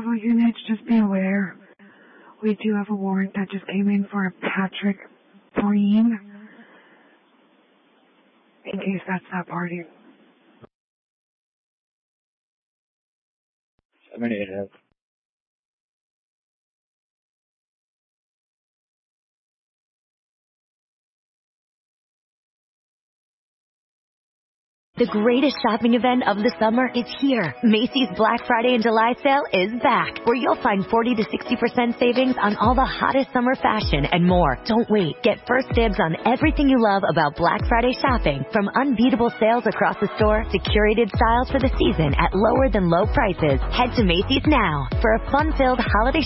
Bravo units, just be aware. We do have a warrant that just came in for a Patrick Breen. In case that's that party. 7-8. The greatest shopping event of the summer is here. Macy's Black Friday and July sale is back, where you'll find 40 to 60% savings on all the hottest summer fashion and more. Don't wait. Get first dibs on everything you love about Black Friday shopping, from unbeatable sales across the store to curated styles for the season at lower than low prices. Head to Macy's now for a fun-filled holiday